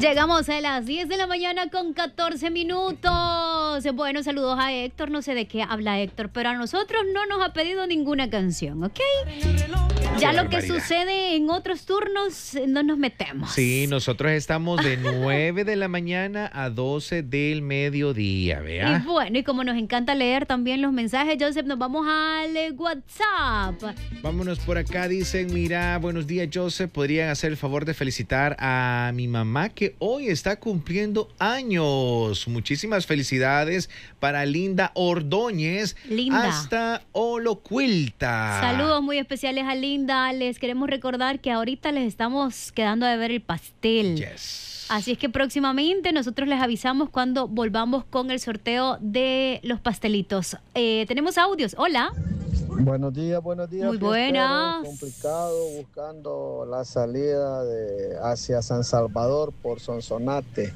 Llegamos a las 10 de la mañana con 14 minutos. Bueno, saludos a Héctor. No sé de qué habla Héctor, pero a nosotros no nos ha pedido ninguna canción, ¿ok? Ya lo que sucede en otros turnos no nos metemos. Sí, nosotros estamos de 9 de la mañana a 12 del mediodía, ¿vea? Y bueno, y como nos encanta leer también los mensajes, Joseph, nos vamos al WhatsApp. Vámonos por acá, dicen, mira, buenos días, Joseph, ¿podrían hacer el favor de felicitar a mi mamá que hoy está cumpliendo años? Muchísimas felicidades para Linda Ordóñez. Linda. Hasta Olocuilta. Saludos muy especiales a Linda. Les queremos recordar que ahorita les estamos quedando de ver el pastel. Yes. Así es que próximamente nosotros les avisamos cuando volvamos con el sorteo de los pastelitos. Tenemos audios. Hola. Buenos días. Muy buenas. Complicado buscando la salida hacia San Salvador por Sonsonate.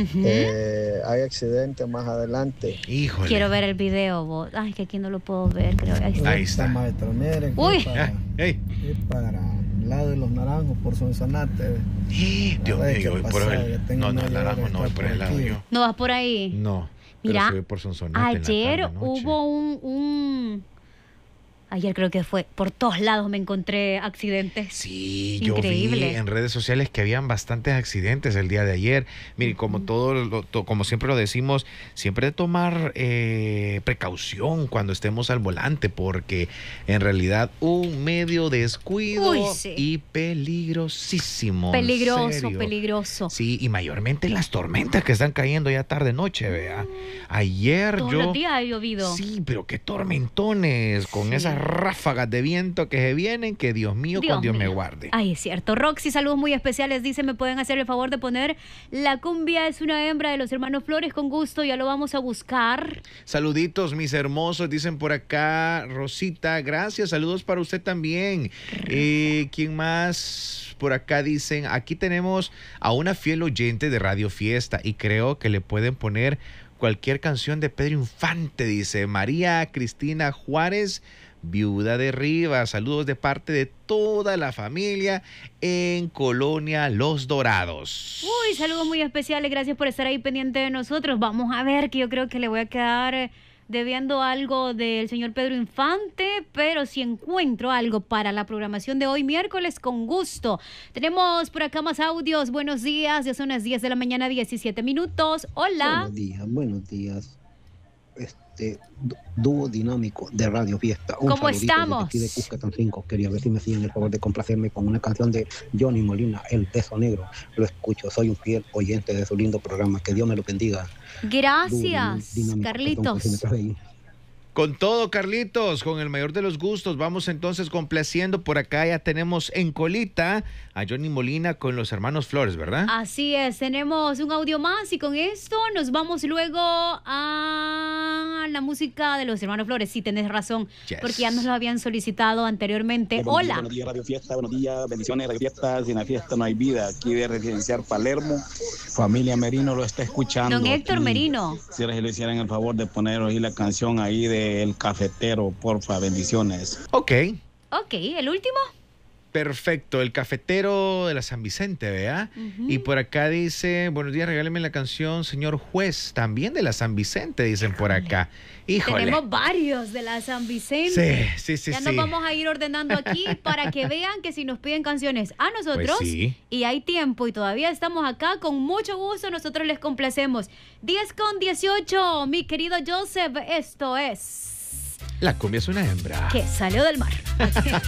Hay accidente más adelante. Híjole. Quiero ver el video, vos. Ay, que aquí no lo puedo ver, creo. Ahí está. Maestro, miren, uy. para el lado de los Naranjos por Sonsonate. Dios mío, voy por el... No, Naranjo no voy por el lado yo. ¿No vas por ahí? No. Mira, pero sí voy por Sonsonate ayer en la tarde, noche. hubo Ayer creo que fue, por todos lados me encontré accidentes. Sí, increíble. Yo vi en redes sociales que habían bastantes accidentes el día de ayer. Mire, como como siempre lo decimos, siempre tomar precaución cuando estemos al volante, porque en realidad un medio descuido y peligrosísimo. Peligroso. Sí, y mayormente las tormentas que están cayendo ya tarde noche, vea. Ayer todos los días ha llovido. Sí, pero qué tormentones con esas ráfagas de viento que se vienen, que Dios mío, con Dios me guarde. Ay, es cierto. Roxy, saludos muy especiales. Dice, ¿me pueden hacer el favor de poner La cumbia es una hembra de los hermanos Flores? Con gusto, ya lo vamos a buscar. Saluditos, mis hermosos, dicen por acá. Rosita, gracias. Saludos para usted también. ¿Quién más? Por acá dicen, aquí tenemos a una fiel oyente de Radio Fiesta y creo que le pueden poner cualquier canción de Pedro Infante, dice María Cristina Juárez, viuda de Rivas. Saludos de parte de toda la familia en Colonia Los Dorados. Uy, saludos muy especiales. Gracias por estar ahí pendiente de nosotros. Vamos a ver, que yo creo que le voy a quedar debiendo algo del señor Pedro Infante, pero si encuentro algo para la programación de hoy miércoles, con gusto. Tenemos por acá más audios. Buenos días, ya son las 10 de la mañana, 17 minutos. Hola. Buenos días. Dúo dinámico de Radio Fiesta. ¿Cómo estamos? Aquí de Cuscatán 5. Quería ver si me hacían el favor de complacerme con una canción de Johnny Molina, El Beso Negro. Lo escucho, soy un fiel oyente de su lindo programa. Que Dios me lo bendiga. Gracias, Carlitos. Con todo, Carlitos, con el mayor de los gustos. Vamos entonces complaciendo. Por acá ya tenemos en colita a Johnny Molina con los hermanos Flores, ¿verdad? Así es, tenemos un audio más y con esto nos vamos luego a la música de los hermanos Flores. Sí, tenés razón, porque ya nos lo habían solicitado anteriormente. Hola. Buenos días, Radio Fiesta. Buenos días, bendiciones, Radio Fiesta. Sin la fiesta no hay vida. Aquí de Residencial Palermo, familia Merino lo está escuchando. Don Héctor Merino. Quisiera que le hicieran el favor de poner hoy la canción ahí de El Cafetero, porfa, bendiciones. Ok, ¿el último? Perfecto, El Cafetero de la San Vicente, ¿vea? Y por acá dice, buenos días, regáleme la canción Señor Juez, también de la San Vicente, dicen por acá. Híjole. Tenemos varios de la San Vicente. Sí. Ya nos vamos a ir ordenando aquí para que vean que si nos piden canciones a nosotros, pues sí, y hay tiempo y todavía estamos acá, con mucho gusto nosotros les complacemos. 10:18, mi querido Joseph, esto es... La cumbia es una hembra. Que salió del mar.